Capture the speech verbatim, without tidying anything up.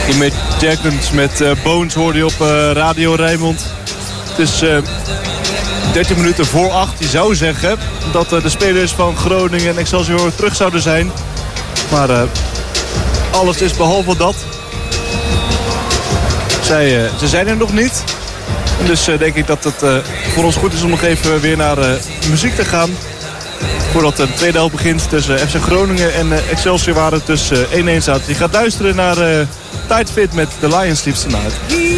Met Jackens met uh, Bones hoorde je op uh, Radio Rijnmond. Het is uh, dertien minuten voor acht. Je zou zeggen dat uh, de spelers van Groningen en Excelsior terug zouden zijn. Maar uh, alles is behalve dat. Zij, uh, ze zijn er nog niet. En dus uh, denk ik dat het uh, voor ons goed is om nog even weer naar uh, muziek te gaan. Voordat de tweede helft begint tussen F C Groningen en uh, Excelsior, waar het dus uh, één-één staat. Je gaat luisteren naar uh, Tight Fit met The Lion Sleeps Tonight.